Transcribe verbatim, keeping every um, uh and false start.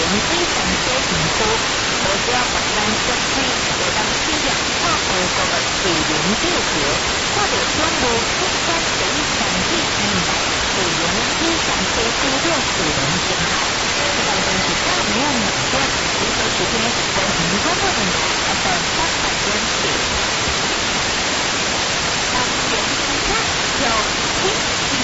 非常小幸福，无少别人接开，就当企业跨步过个地灵九桥，看到中路出山第一场地年代，地灵非常非主流自然景态。这当中是大量人家，其实时间在很多个人